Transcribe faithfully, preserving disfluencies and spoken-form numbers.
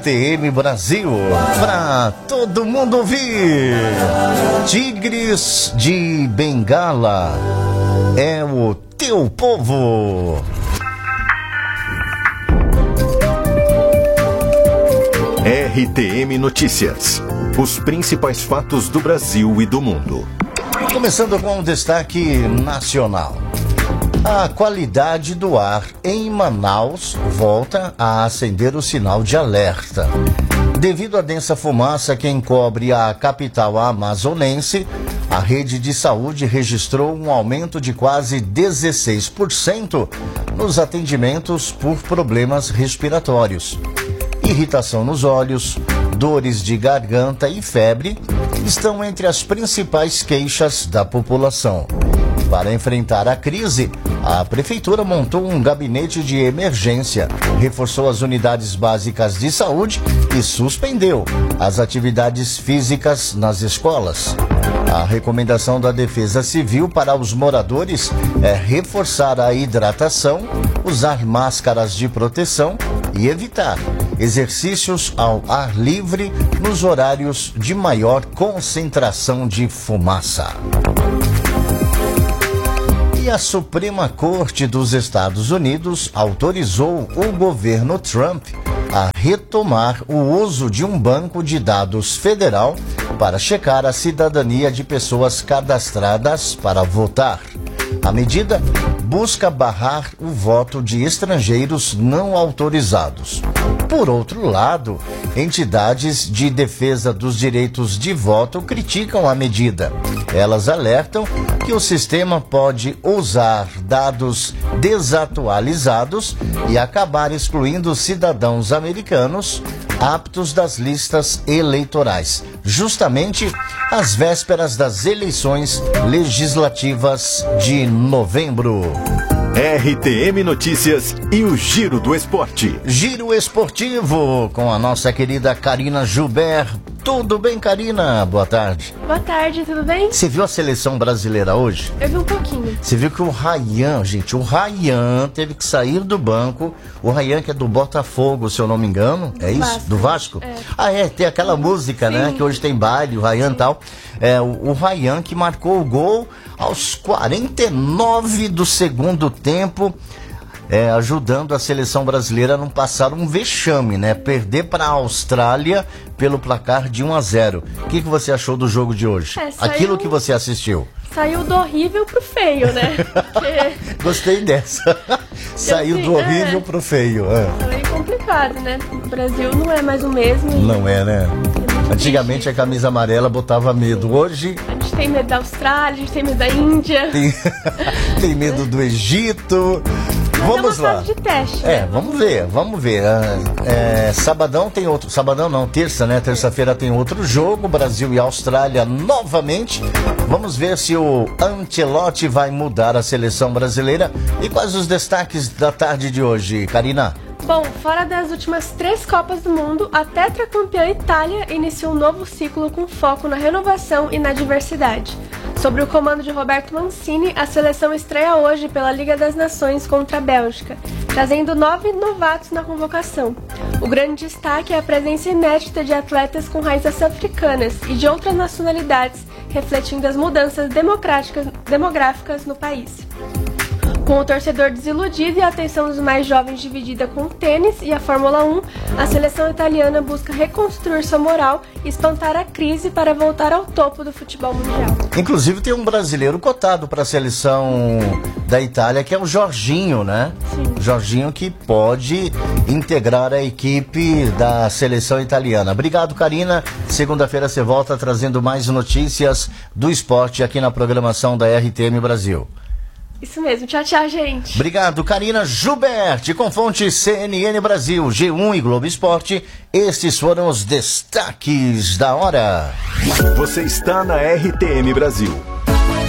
T M Brasil, pra todo mundo ouvir. Tigres de Bengala é o teu povo. R T M Notícias. Os principais fatos do Brasil e do mundo. Começando com um destaque nacional. A qualidade do ar em Manaus volta a acender o sinal de alerta. Devido à densa fumaça que encobre a capital amazonense, a rede de saúde registrou um aumento de quase dezesseis por cento nos atendimentos por problemas respiratórios. Irritação nos olhos, dores de garganta e febre estão entre as principais queixas da população. Para enfrentar a crise, a Prefeitura montou um gabinete de emergência, reforçou as unidades básicas de saúde e suspendeu as atividades físicas nas escolas. A recomendação da Defesa Civil para os moradores é reforçar a hidratação, usar máscaras de proteção e evitar exercícios ao ar livre nos horários de maior concentração de fumaça. E a Suprema Corte dos Estados Unidos autorizou o governo Trump a retomar o uso de um banco de dados federal para checar a cidadania de pessoas cadastradas para votar. A medida busca barrar o voto de estrangeiros não autorizados. Por outro lado, entidades de defesa dos direitos de voto criticam a medida. Elas alertam que o sistema pode usar dados desatualizados e acabar excluindo cidadãos americanos aptos das listas eleitorais, justamente às vésperas das eleições legislativas de novembro. R T M Notícias e o Giro do Esporte. Giro Esportivo com a nossa querida Karina Joubert. Tudo bem, Karina? Boa tarde. Boa tarde, tudo bem? Você viu a seleção brasileira hoje? Eu vi um pouquinho. Você viu que o Ryan, gente, o Ryan teve que sair do banco. O Ryan que é do Botafogo, se eu não me engano. Do é isso? Vasco. Do Vasco? É. Ah, é, tem aquela música, Sim. né? Que hoje tem baile, o Ryan e tal. É, o, o Ryan que marcou o gol aos quarenta e nove do segundo tempo. É, ajudando a seleção brasileira a não passar um vexame, né? Perder para a Austrália pelo placar de um a zero. O que, que você achou do jogo de hoje? É, saiu... Aquilo que você assistiu. Saiu do horrível pro feio, né? Porque... Gostei dessa. Saiu assim, do horrível é... pro feio. É. Foi complicado, né? O Brasil não é mais o mesmo. Não é, né? É Antigamente a camisa amarela botava medo. Hoje... A gente tem medo da Austrália, a gente tem medo da Índia. Tem, tem medo do Egito. Vamos é uma lá. fase de teste, É, né? vamos ver, vamos ver. É, é, sabadão tem outro. Sabadão não, terça, né? Terça-feira tem outro jogo. Brasil e Austrália novamente. Vamos ver se o Ancelotti vai mudar a seleção brasileira. E quais os destaques da tarde de hoje, Karina? Bom, fora das últimas três Copas do Mundo, a tetracampeã Itália iniciou um novo ciclo com foco na renovação e na diversidade. Sob o comando de Roberto Mancini, a seleção estreia hoje pela Liga das Nações contra a Bélgica, trazendo nove novatos na convocação. O grande destaque é a presença inédita de atletas com raízes africanas e de outras nacionalidades, refletindo as mudanças democráticas, demográficas no país. Com o torcedor desiludido e a atenção dos mais jovens dividida com o tênis e a Fórmula um, a seleção italiana busca reconstruir sua moral e espantar a crise para voltar ao topo do futebol mundial. Inclusive tem um brasileiro cotado para a seleção da Itália, que é o Jorginho, né? Sim. Jorginho que pode integrar a equipe da seleção italiana. Obrigado, Karina. Segunda-feira você volta trazendo mais notícias do esporte aqui na programação da R T M Brasil. Isso mesmo. Tchau, tchau, gente. Obrigado, Karina Joubert, com fonte C N N Brasil, G um e Globo Esporte. Estes foram os destaques da hora. Você está na R T M Brasil.